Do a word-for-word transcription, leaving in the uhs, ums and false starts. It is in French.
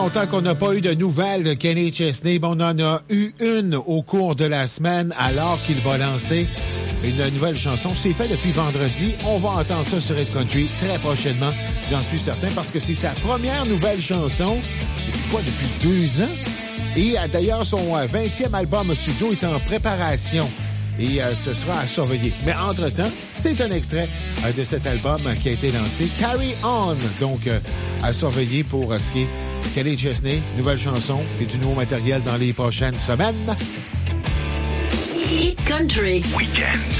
Longtemps qu'on n'a pas eu de nouvelles de Kenny Chesney. Bon, on en a eu une au cours de la semaine alors qu'il va lancer une nouvelle chanson. C'est fait depuis vendredi. On va entendre ça sur Hit Country très prochainement. J'en suis certain parce que c'est sa première nouvelle chanson. Depuis quoi? Depuis deux ans? Et euh, d'ailleurs, son euh, vingtième album studio est en préparation. Et euh, ce sera à surveiller. Mais entre-temps, c'est un extrait euh, de cet album euh, qui a été lancé, Carry On. Donc, euh, à surveiller pour euh, ce qui est Kenny Chesney, nouvelle chanson et du nouveau matériel dans les prochaines semaines. Hit Country Weekend.